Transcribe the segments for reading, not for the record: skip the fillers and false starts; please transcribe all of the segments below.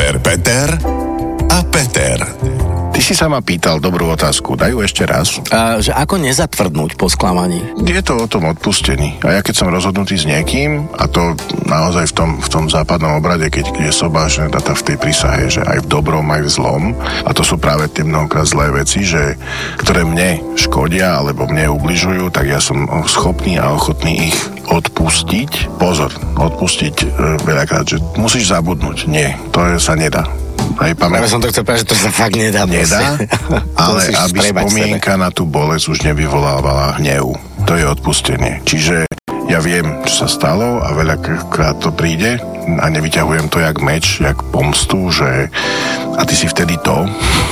Peter a Peter. Ty si sa ma pýtal dobrú otázku, dajú ešte raz. Že ako nezatvrdnúť po sklamaní? Je to o tom odpustení. A ja keď som rozhodnutý s niekým, a to naozaj v tom západnom obrade, keď je sobáš v tej prísahe, že aj v dobrom, aj v zlom, a to sú práve tie mnohokrát zlé veci, ktoré mne škodia alebo mne ubližujú, tak ja som schopný a ochotný ich odpustiť. Pozor, odpustiť veľakrát, že musíš zabudnúť. Nie, to sa nedá. Práve som to chcel povedať, že to sa fakt nedá. Ale aby spomienka na tú bolesť už nevyvolávala hnev. To je odpustenie. Čiže ja viem, čo sa stalo a veľakrát to príde a nevyťahujem to jak meč, jak pomstu, že a ty si vtedy to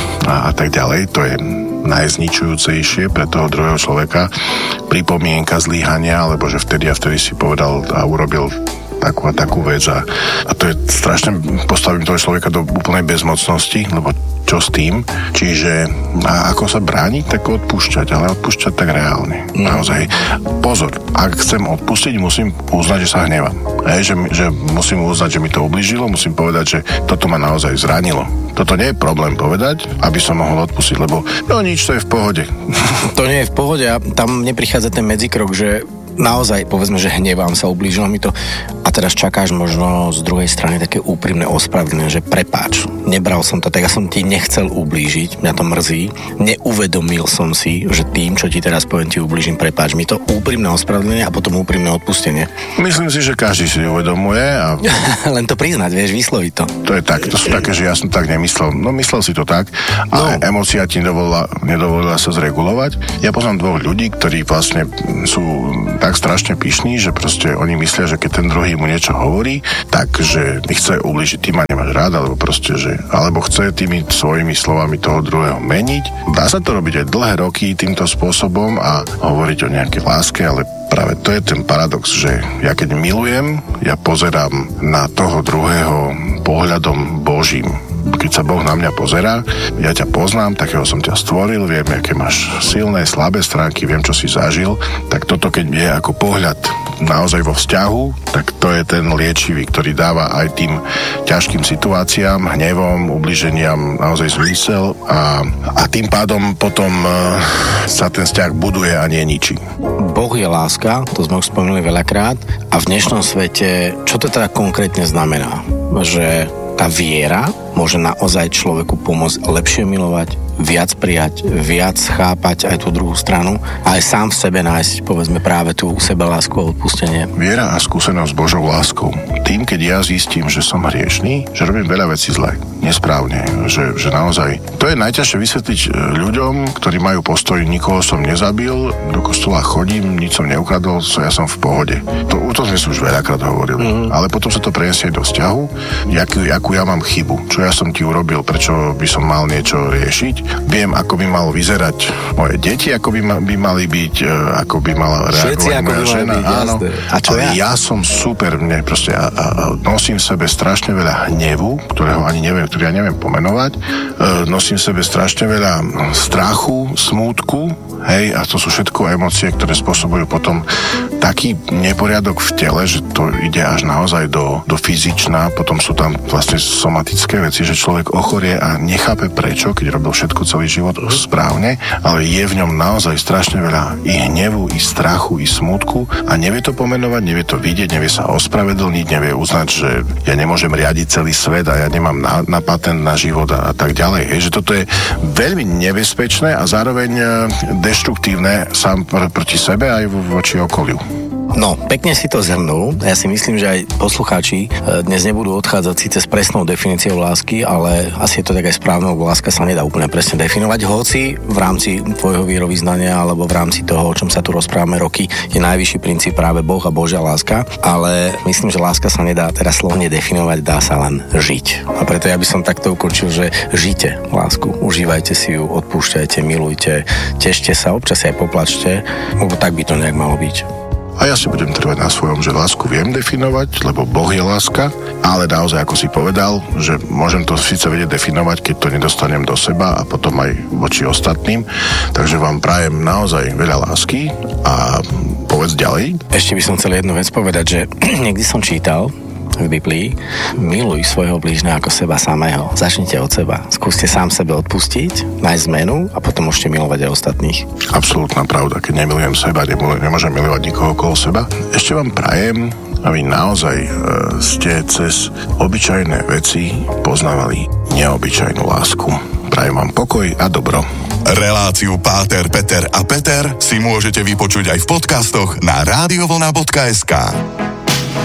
a tak ďalej. To je najzničujúcejšie pre toho druhého človeka. Pripomienka zlyhania, alebo že vtedy si povedal a urobil takú a takú vec a to je strašne, postavím toho človeka do úplnej bezmocnosti, lebo čo s tým? Čiže ako sa brániť, tak odpúšťať, ale odpúšťať tak reálne. Naozaj. Pozor, ak chcem odpustiť, musím uznať, že sa hnevam. Že musím uznať, že mi to ublížilo, musím povedať, že toto ma naozaj zranilo. Toto nie je problém povedať, aby som mohol odpustiť, lebo nič, to je v pohode. To nie je v pohode a tam neprichádza ten medzikrok, že naozaj, povedzme, že hnevám sa, ublížilo mi to a teraz čakáš možno z druhej strany také úprimné ospravedlnenie, že prepáč, nebral som to, tak ja som ti nechcel ublížiť, mňa to mrzí, neuvedomil som si, že tým, čo ti teraz poviem, ti ublížim, prepáč mi to, úprimné ospravedlenie a potom úprimné odpustenie. Myslím si, že každý si uvedomuje a... Len to priznať, vieš, vysloviť to. To je tak, to sú také, že ja som tak nemyslel, myslel si to tak a emócia ti nedovolila sa zregulovať. Ja poznám dvoch ľudí, ktorí vlastne sú tak strašne pyšní, že proste oni myslia, že keď ten druhý mu niečo hovorí, takže mi chce ubližiť, ty ma nemáš rád, alebo proste, alebo chce tými svojimi slovami toho druhého meniť. Dá sa to robiť aj dlhé roky týmto spôsobom a hovoriť o nejakej láske, ale práve to je ten paradox, že ja keď milujem, ja pozerám na toho druhého pohľadom Božím. Keď sa Boh na mňa pozerá, ja ťa poznám, takého som ťa stvoril, viem, aké máš silné, slabé stránky, viem, čo si zažil, tak toto, keď je ako pohľad naozaj vo vzťahu, tak to je ten liečivý, ktorý dáva aj tým ťažkým situáciám, hnevom, ubliženiam naozaj zmysel a tým pádom potom sa ten vzťah buduje a nie ničí. Boh je láska, to sme už spomenuli veľakrát a v dnešnom svete, čo to teda konkrétne znamená? Že tá viera môže naozaj človeku pomôcť lepšie milovať, viac prijať, viac chápať aj tú druhú stranu a aj sám v sebe nájsť, povedzme, práve tú sebelásku a odpustenie. Viera a skúsenosť s Božou láskou. Tým, keď ja zistím, že som hriešný, že robím veľa vecí zle, nesprávne, že naozaj... To je najťažšie vysvetliť ľuďom, ktorí majú postoj, nikoho som nezabil, do kostola chodím, nič som neukradol, ja som v pohode. To sme si už veľakrát hovorili. Ale potom sa to preniesie do vzťahu, akú ja mám chybu, čo ja som ti urobil, prečo by som mal niečo riešiť. Viem, ako by malo vyzerať moje deti, ako by mali byť, ako by mala reagovať moja žena. Áno. A čo ja som super, mne proste a nosím v sebe strašne veľa hnevu, ktorý ja neviem pomenovať. Nosím v sebe strašne veľa strachu, smútku, hej, a to sú všetko emócie, ktoré spôsobujú potom taký neporiadok v tele, že to ide až naozaj do fyzičná, potom sú tam vlastne somatické veci, že človek ochorie a nechápe prečo, keď robil všetko celý život správne, ale je v ňom naozaj strašne veľa i hnevu, i strachu, i smútku a nevie to pomenovať, nevie to vidieť, nevie sa ospravedlniť, nevie uznať, že ja nemôžem riadiť celý svet a ja nemám na patent na život a tak ďalej. Hej, že toto je veľmi nebezpečné a zároveň deštruktívne sám proti sebe aj voči okoliu. No, pekne si to zhrnul. Ja si myslím, že aj poslucháči dnes nebudú odchádzať síce s presnou definíciou lásky, ale asi je to tak aj správne, lebo láska sa nedá úplne presne definovať, hoci v rámci tvojho vierovyznania alebo v rámci toho, o čom sa tu rozprávame roky, je najvyšší princíp práve Boh a Božia láska, ale myslím, že láska sa nedá teraz slovne definovať, dá sa len žiť. A preto ja by som takto ukončil, že žite lásku, užívajte si ju, odpúšťajte, milujte, tešte sa, občas aj poplačte, lebo tak by to nejak malo byť. A ja si budem trvať na svojom, že lásku viem definovať, lebo Boh je láska, ale naozaj, ako si povedal, že môžem to síce vedieť definovať, keď to nedostanem do seba a potom aj voči ostatným. Takže vám prajem naozaj veľa lásky a povedz ďalej. Ešte by som chcel jednu vec povedať, že niekdy som čítal, v Biblii. Miluj svojho blížneho ako seba samého. Začnite od seba. Skúste sám sebe odpustiť, nájsť zmenu a potom môžete milovať aj ostatných. Absolútna pravda. Keď nemilujem seba, nemôžem milovať nikoho okolo seba. Ešte vám prajem, aby naozaj ste cez obyčajné veci poznávali neobyčajnú lásku. Prajem vám pokoj a dobro. Reláciu Páter, Peter a Peter si môžete vypočuť aj v podcastoch na radiovlna.sk.